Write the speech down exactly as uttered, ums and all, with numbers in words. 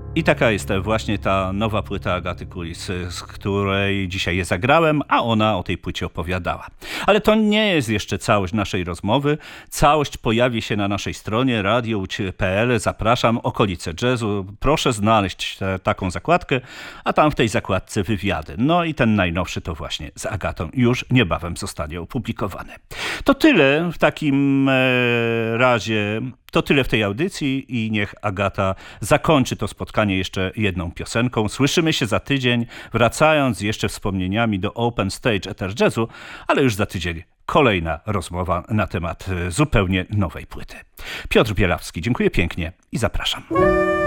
I taka jest właśnie ta nowa płyta Agaty Kulis, z której dzisiaj je zagrałem, a ona o tej płycie opowiadała. Ale to nie jest jeszcze całość naszej rozmowy. Całość pojawi się na naszej stronie radio kropka p l. Zapraszam, okolice jazzu. Proszę znaleźć te, taką zakładkę, a tam w tej zakładce wywiady. No i ten najnowszy to właśnie z Agatą już niebawem zostanie opublikowany. To tyle w takim e, razie. To tyle w tej audycji i niech Agata zakończy to spotkanie jeszcze jedną piosenką. Słyszymy się za tydzień, wracając jeszcze wspomnieniami do Open Stage Ether Jazzu, ale już za tydzień kolejna rozmowa na temat zupełnie nowej płyty. Piotr Bielawski, dziękuję pięknie i zapraszam.